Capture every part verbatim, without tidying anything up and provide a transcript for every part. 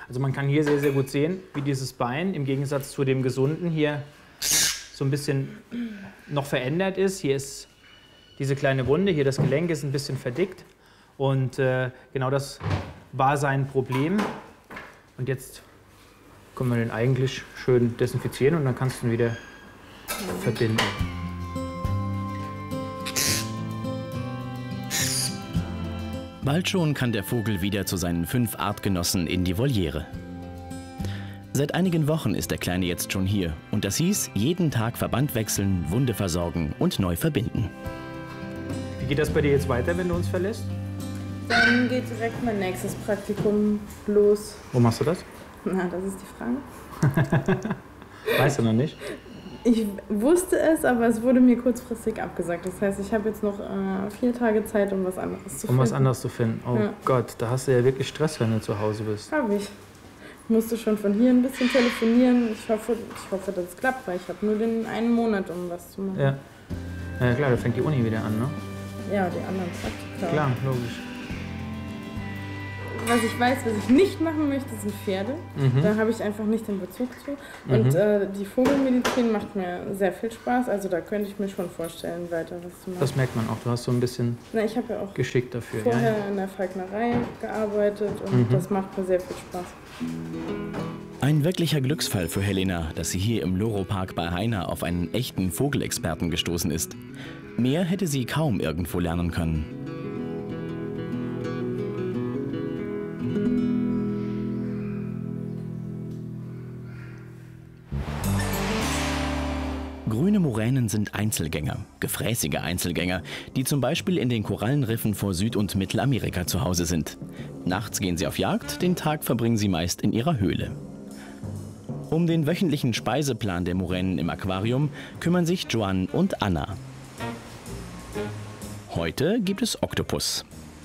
Also man kann hier sehr, sehr gut sehen, wie dieses Bein im Gegensatz zu dem gesunden hier so ein bisschen noch verändert ist. Hier ist diese kleine Wunde, hier das Gelenk ist ein bisschen verdickt. Und äh, genau das war sein Problem. Und jetzt können wir den eigentlich schön desinfizieren und dann kannst du ihn wieder verbinden. Bald schon kann der Vogel wieder zu seinen fünf Artgenossen in die Voliere. Seit einigen Wochen ist der Kleine jetzt schon hier. Und das hieß, jeden Tag Verband wechseln, Wunde versorgen und neu verbinden. Wie geht das bei dir jetzt weiter, wenn du uns verlässt? Dann geht direkt mein nächstes Praktikum los. Wo machst du das? Na, das ist die Frage. Weißt du noch nicht? Ich wusste es, aber es wurde mir kurzfristig abgesagt. Das heißt, ich habe jetzt noch äh, vier Tage Zeit, um was anderes zu finden. Um was anderes zu finden? Oh ja. Gott, da hast du ja wirklich Stress, wenn du zu Hause bist. Habe ich. Ich musste schon von hier ein bisschen telefonieren. Ich hoffe, ich hoffe, dass es klappt, weil ich habe nur den einen Monat, um was zu machen. Ja. Ja klar, da fängt die Uni wieder an, ne? Ja, die anderen Praktika. Klar, logisch. Was ich weiß, was ich nicht machen möchte, sind Pferde. Mhm. Da habe ich einfach nicht den Bezug zu. Und mhm. äh, die Vogelmedizin macht mir sehr viel Spaß. Also da könnte ich mir schon vorstellen, weiter was zu machen. Das merkt man auch. Du hast so ein bisschen Na, ich habe ja auch Geschick dafür. vorher ja. in der Falknerei gearbeitet und mhm. das macht mir sehr viel Spaß. Ein wirklicher Glücksfall für Helena, dass sie hier im Loro-Park bei Heiner auf einen echten Vogelexperten gestoßen ist. Mehr hätte sie kaum irgendwo lernen können. Grüne Muränen sind Einzelgänger, gefräßige Einzelgänger, die zum Beispiel in den Korallenriffen vor Süd- und Mittelamerika zu Hause sind. Nachts gehen sie auf Jagd, den Tag verbringen sie meist in ihrer Höhle. Um den wöchentlichen Speiseplan der Muränen im Aquarium kümmern sich Joanne und Anna. Heute gibt es Oktopus.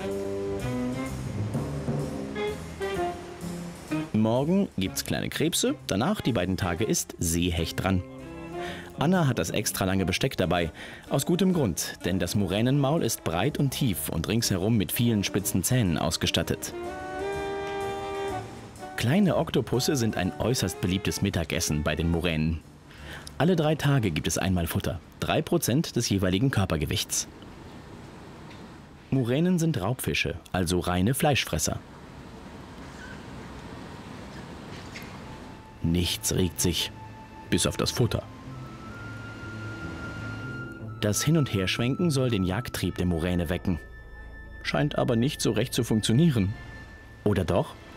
Morgen gibt's kleine Krebse, danach die beiden Tage ist Seehecht dran. Anna hat das extra lange Besteck dabei. Aus gutem Grund, denn das Muränenmaul ist breit und tief und ringsherum mit vielen spitzen Zähnen ausgestattet. Kleine Oktopusse sind ein äußerst beliebtes Mittagessen bei den Muränen. Alle drei Tage gibt es einmal Futter, drei Prozent des jeweiligen Körpergewichts. Muränen sind Raubfische, also reine Fleischfresser. Nichts regt sich, bis auf das Futter. Das Hin- und Herschwenken soll den Jagdtrieb der Muräne wecken. Scheint aber nicht so recht zu funktionieren. Oder doch?